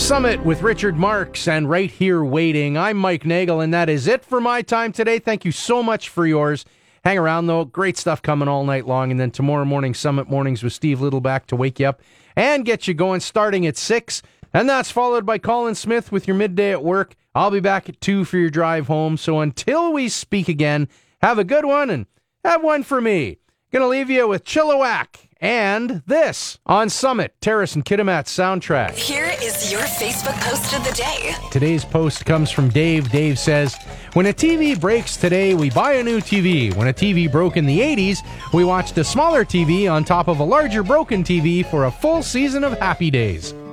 Summit with Richard Marks and Right Here Waiting. I'm Mike Nagel, and that is it for my time today. Thank you so much for yours. Hang around, though. Great stuff coming all night long. And then tomorrow morning, Summit Mornings with Steve Littleback to wake you up and get you going starting at 6. And that's followed by Colin Smith with your midday at work. I'll be back at 2 for your drive home. So until we speak again, have a good one and have one for me. Gonna leave you with Chilliwack and this on Summit, Terrace and Kitimat soundtrack. Here is your Facebook post of the day. Today's post comes from Dave. Dave says, when a TV breaks today, we buy a new TV. When a TV broke in the 80s, we watched a smaller TV on top of a larger broken TV for a full season of Happy Days.